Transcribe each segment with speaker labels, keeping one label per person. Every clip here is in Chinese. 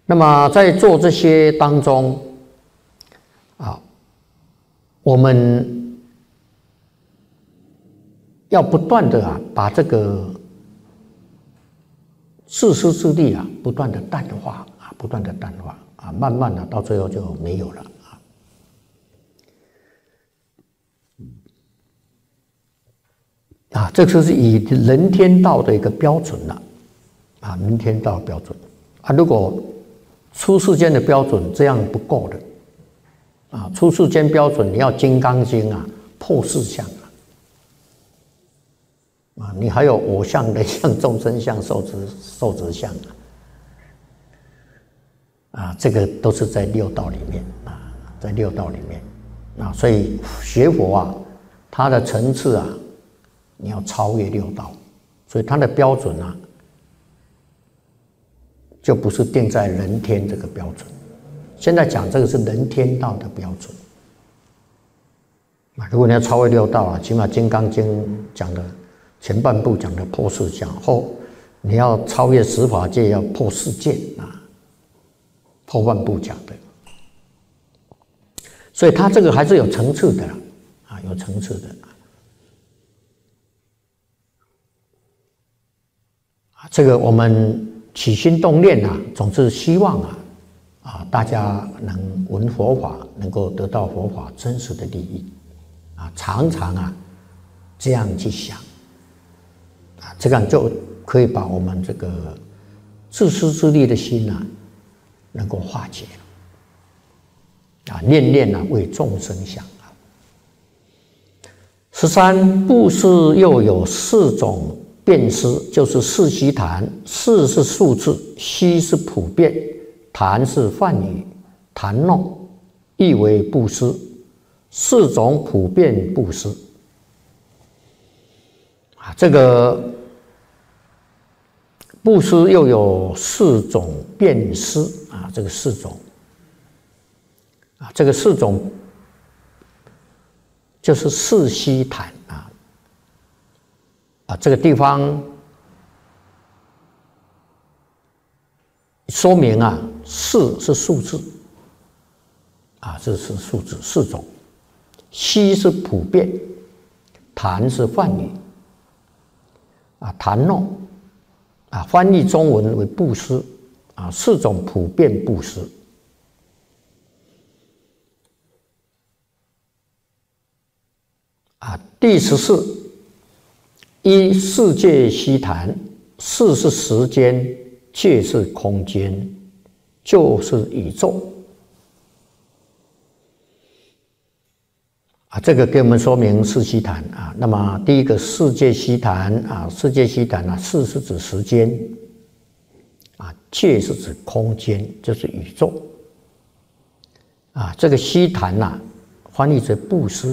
Speaker 1: 那么在做这些当中我们要不断的把这个自私自利不断的淡化不断的淡化慢慢的到最后就没有了这就是以人天道的一个标准人天道的标准如果出世间的标准这样不够的出世间标准你要金刚经破四相你还有我相、人相、众生相、受持相这个都是在六道里面在六道里面所以学佛它的层次你要超越六道，所以它的标准就不是定在人天这个标准。现在讲这个是人天道的标准如果你要超越六道起码《金刚经》讲的前半部讲的破四相，后你要超越十法界，要破世界后半部讲的，所以它这个还是有层次的有层次的这个我们起心动念总是希望大家能闻佛法，能够得到佛法真实的利益常常这样去想这样就可以把我们这个自私自利的心能够化解念念为众生想13布施又有4种遍施，就是四悉檀，四是数字，悉是普遍，檀是梵语，檀弄亦为布施，4种普遍布施这个布施又有4种遍施这个4种这个4种就是四悉檀这个地方说明4是数字这是数字4种，悉是普遍，檀是梵语檀弄翻译中文为布施4种普遍布施第14一世界悉檀，世是时间，界是空间，就是宇宙这个给我们说明四悉檀那么第一个世界悉檀世界悉檀世是指时间界是指空间，就是宇宙这个悉檀翻译成布施。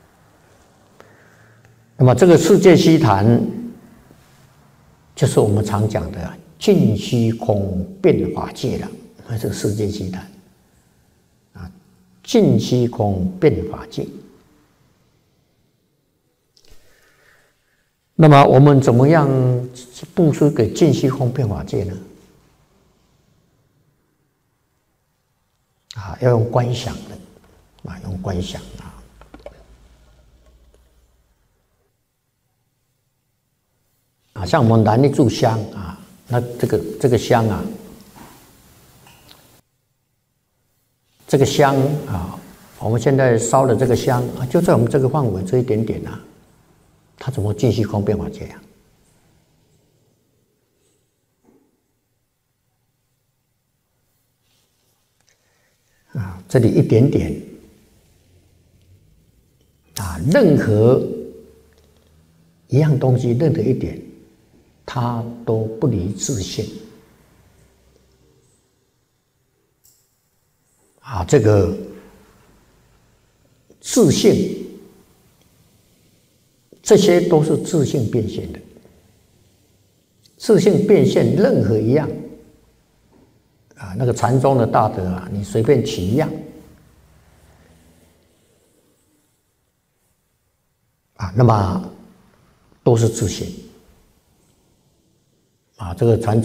Speaker 1: 那么这个世界悉檀就是我们常讲的尽虚空遍法界了这个世界悉檀尽虚空遍法界。那么我们怎么样布施给尽虚空遍法界呢要用观想的用观想像我们燃一炷香那这个香这个香我们现在烧的这个香就在我们这个范围这一点点它怎么尽虚空遍法界这里一点点任何一样东西，任何一点它都不离自性这个自性这些都是自性变现的，自性变现任何一样那个禅宗的大德你随便取一样那么都是自性这个禅宗